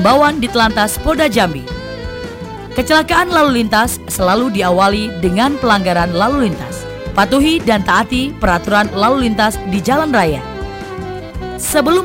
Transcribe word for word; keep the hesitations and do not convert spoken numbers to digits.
Himbauan Ditlantas Polda Jambi. Kecelakaan lalu lintas selalu diawali dengan pelanggaran lalu lintas. Patuhi dan taati peraturan lalu lintas di jalan raya. Sebelum